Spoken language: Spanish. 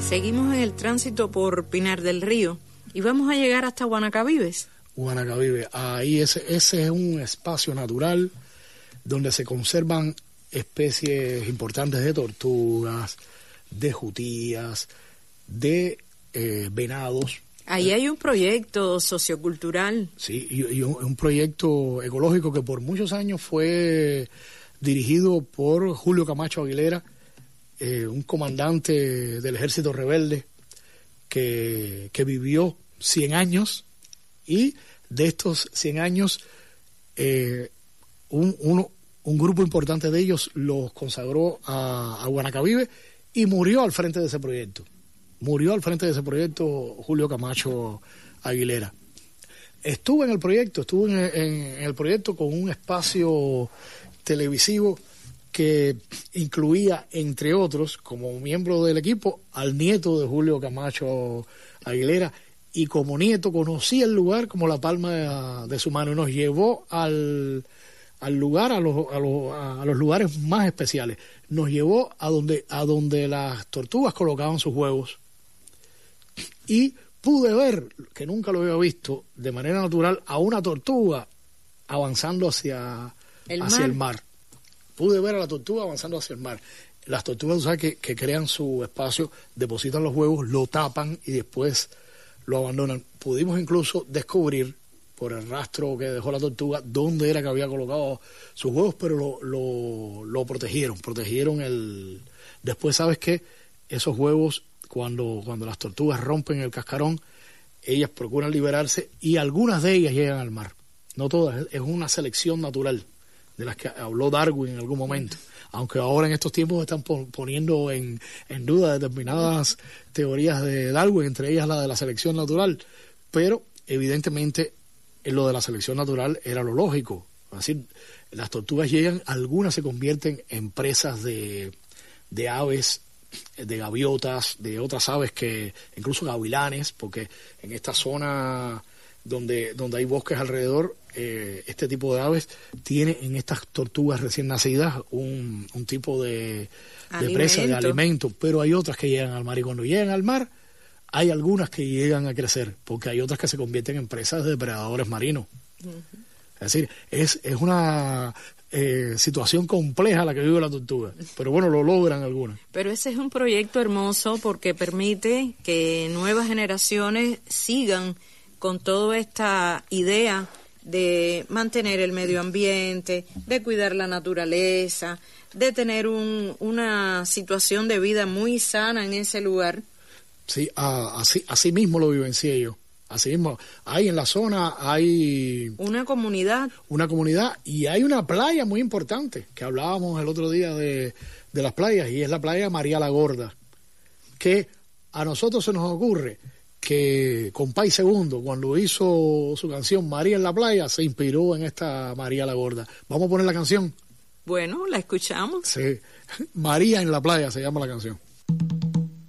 Seguimos en el tránsito por Pinar del Río y vamos a llegar hasta Guanacavives. Guanacavives, ahí ese es un espacio natural donde se conservan especies importantes de tortugas, de jutías, de venados. Ahí hay un proyecto sociocultural. Sí, y un proyecto ecológico que por muchos años fue dirigido por Julio Camacho Aguilera, un comandante del ejército rebelde que vivió 100 años, y de estos 100 años un grupo importante de ellos los consagró a Guanacavives y murió al frente de ese proyecto. Murió al frente de ese proyecto Julio Camacho Aguilera. Estuve en el proyecto con un espacio televisivo que incluía, entre otros, como miembro del equipo, al nieto de Julio Camacho Aguilera, y como nieto conocí el lugar como la palma de su mano, y nos llevó al lugar, a los lugares más especiales. Nos llevó a donde las tortugas colocaban sus huevos, y pude ver, que nunca lo había visto, de manera natural, a una tortuga avanzando hacia el mar. Pude ver a la tortuga avanzando hacia el mar. Las tortugas, ¿sabes?, que crean su espacio, depositan los huevos, lo tapan y después lo abandonan. Pudimos incluso descubrir, por el rastro que dejó la tortuga, dónde era que había colocado sus huevos, pero lo protegieron. Después, ¿sabes qué? Esos huevos, cuando las tortugas rompen el cascarón, ellas procuran liberarse y algunas de ellas llegan al mar. No todas, es una selección natural de las que habló Darwin en algún momento, aunque ahora en estos tiempos están poniendo en duda determinadas teorías de Darwin, entre ellas la de la selección natural, pero evidentemente lo de la selección natural era lo lógico. Es decir, las tortugas llegan, algunas se convierten en presas de aves, de gaviotas, de otras aves, que incluso gavilanes, porque en esta zona donde hay bosques alrededor, este tipo de aves tiene en estas tortugas recién nacidas un tipo de presa, de alimento, pero hay otras que llegan al mar, y cuando llegan al mar hay algunas que llegan a crecer, porque hay otras que se convierten en presas de depredadores marinos. Uh-huh. Es decir, es una situación compleja la que vive la tortuga, pero bueno, lo logran algunas. Pero ese es un proyecto hermoso porque permite que nuevas generaciones sigan con toda esta idea de mantener el medio ambiente, de cuidar la naturaleza, de tener una situación de vida muy sana en ese lugar. Sí, así mismo lo vivencié yo. Así mismo, hay en la zona, hay una comunidad, y hay una playa muy importante, que hablábamos el otro día de las playas, y es la playa María la Gorda, que a nosotros se nos ocurre que Compay Segundo, cuando hizo su canción María en la Playa, se inspiró en esta María la Gorda. ¿Vamos a poner la canción? Bueno, la escuchamos. Sí, María en la Playa se llama la canción.